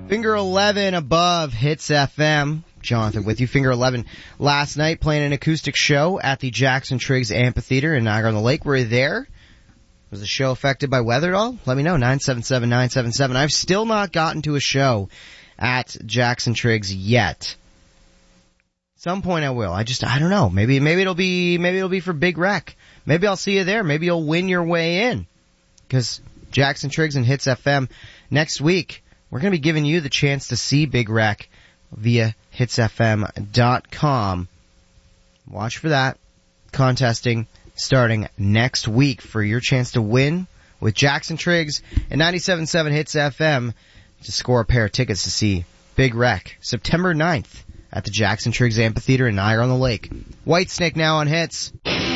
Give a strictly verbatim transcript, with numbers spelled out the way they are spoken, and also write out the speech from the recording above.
Finger eleven above Hits F M. Jonathan with you. Finger eleven last night playing an acoustic show at the Jackson Triggs Amphitheater in Niagara-on-the-Lake. Were you there? Was the show affected by weather at all? Let me know. nine seven seven nine seven seven. I've still not gotten to a show at Jackson Triggs yet. Some point I will. I just, I don't know. Maybe, maybe it'll be, maybe it'll be for Big Rec. Maybe I'll see you there. Maybe you'll win your way in. Because Jackson Triggs and Hits F M next week, we're going to be giving you the chance to see Big Rec via hits f m dot com. Watch for that. Contesting starting next week for your chance to win with Jackson Triggs and ninety-seven point seven Hits F M to score a pair of tickets to see Big Rec September ninth at the Jackson Triggs Amphitheater in Niagara-on-the-Lake. Whitesnake now on Hits.